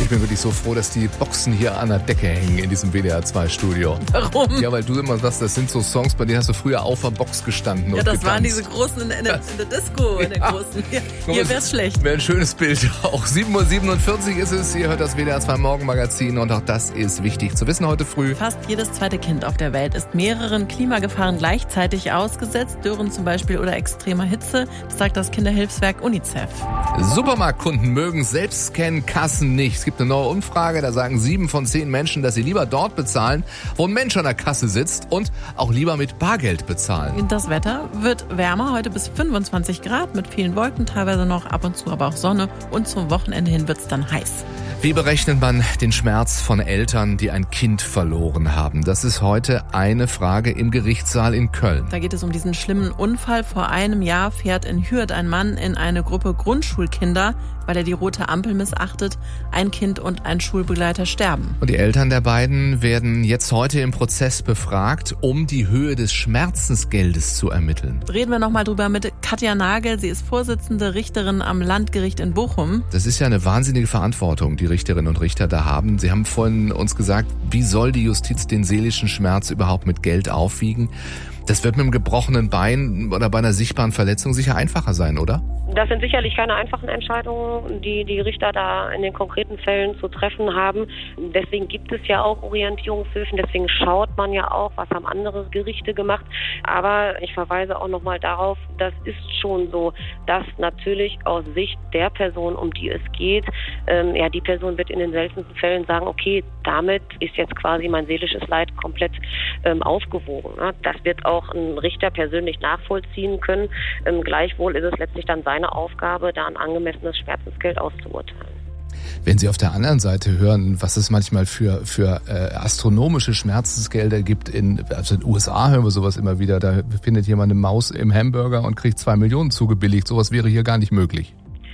Ich bin wirklich so froh, dass die Boxen hier an der Decke hängen in diesem WDR-2-Studio. Warum? Ja, weil du immer sagst, das sind so Songs, bei denen hast du früher auf der Box gestanden und Ja, das getanzt. waren diese großen in der Disco, in der großen. Ja, hier wär's schlecht. Wäre ein schönes Bild auch. 7:47 Uhr ist es. Ihr hört das WDR 2 Morgenmagazin und auch das ist wichtig zu wissen heute früh. Fast jedes zweite Kind auf der Welt ist mehreren Klimagefahren gleichzeitig ausgesetzt, Dürren zum Beispiel oder extremer Hitze. Das sagt das Kinderhilfswerk UNICEF. Supermarktkunden mögen Selbstscan-Kassen nicht. Es gibt eine neue Umfrage, da sagen 7 von 10 Menschen, dass sie lieber dort bezahlen, wo ein Mensch an der Kasse sitzt und auch lieber mit Bargeld bezahlen. Das Wetter wird wärmer, heute bis 25 Grad mit vielen Wolken, teilweise noch ab und zu aber auch Sonne und zum Wochenende hin wird's dann heiß. Wie berechnet man den Schmerz von Eltern, die ein Kind verloren haben? Das ist heute eine Frage im Gerichtssaal in Köln. Da geht es um diesen schlimmen Unfall. Vor einem Jahr fährt in Hürth ein Mann in eine Gruppe Grundschulkinder, weil er die rote Ampel missachtet. Ein Kind und ein Schulbegleiter sterben. Und die Eltern der beiden werden jetzt heute im Prozess befragt, um die Höhe des Schmerzensgeldes zu ermitteln. Reden wir nochmal drüber mit Katja Nagel. Sie ist Vorsitzende Richterin am Landgericht in Bochum. Das ist ja eine wahnsinnige Verantwortung, die Richterinnen und Richter da haben. Sie haben vorhin uns gesagt, wie soll die Justiz den seelischen Schmerz überhaupt mit Geld aufwiegen? Das wird mit einem gebrochenen Bein oder bei einer sichtbaren Verletzung sicher einfacher sein, oder? Das sind sicherlich keine einfachen Entscheidungen, die die Richter da in den konkreten Fällen zu treffen haben. Deswegen gibt es ja auch Orientierungshilfen, deswegen schaut man ja auch, was haben andere Gerichte gemacht. Aber ich verweise auch nochmal darauf, das ist schon so, dass natürlich aus Sicht der Person, um die es geht, die Person wird in den seltensten Fällen sagen, okay, damit ist jetzt quasi mein seelisches Leid komplett aufgewogen. Ne? Das wird auch ein Richter persönlich nachvollziehen können. Gleichwohl ist es letztlich dann seine Aufgabe, da ein angemessenes Schmerzensgeld auszuurteilen. Wenn Sie auf der anderen Seite hören, was es manchmal für astronomische Schmerzensgelder gibt, also in den USA hören wir sowas immer wieder, da findet jemand eine Maus im Hamburger und kriegt 2 Millionen zugebilligt. Sowas wäre hier gar nicht möglich.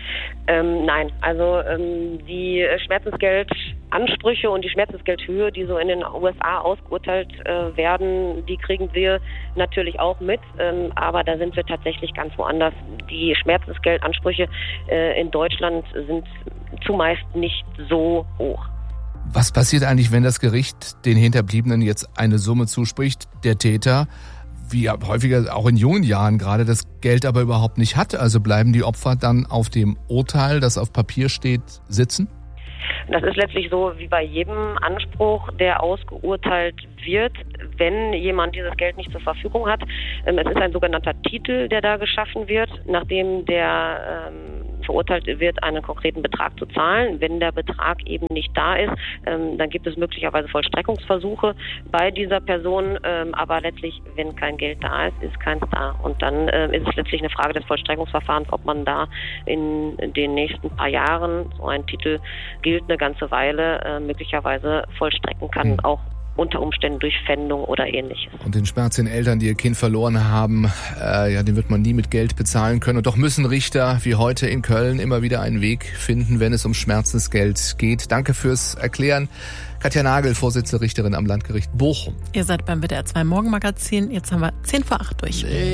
Nein, also die Schmerzensgeldansprüche und die Schmerzensgeldhöhe, die so in den USA ausgeurteilt werden, die kriegen wir natürlich auch mit, aber da sind wir tatsächlich ganz woanders. Die Schmerzensgeldansprüche in Deutschland sind zumeist nicht so hoch. Was passiert eigentlich, wenn das Gericht den Hinterbliebenen jetzt eine Summe zuspricht, der Täter, wie häufiger auch in jungen Jahren gerade, das Geld aber überhaupt nicht hat? Also bleiben die Opfer dann auf dem Urteil, das auf Papier steht, sitzen? Das ist letztlich so wie bei jedem Anspruch, der ausgeurteilt wird, wenn jemand dieses Geld nicht zur Verfügung hat. Es ist ein sogenannter Titel, der da geschaffen wird, nachdem der verurteilt wird, einen konkreten Betrag zu zahlen. Wenn der Betrag eben nicht da ist, dann gibt es möglicherweise Vollstreckungsversuche bei dieser Person, aber letztlich, wenn kein Geld da ist, ist keins da. Und dann ist es letztlich eine Frage des Vollstreckungsverfahrens, ob man da in den nächsten paar Jahren, so ein Titel gilt eine ganze Weile, möglicherweise vollstrecken kann, auch unter Umständen durch Pfändung oder Ähnliches. Und den Schmerz den Eltern, die ihr Kind verloren haben, den wird man nie mit Geld bezahlen können. Und doch müssen Richter wie heute in Köln immer wieder einen Weg finden, wenn es um Schmerzensgeld geht. Danke fürs Erklären. Katja Nagel, Vorsitzende Richterin am Landgericht Bochum. Ihr seid beim WDR 2 Morgenmagazin. Jetzt haben wir 7:50 durch.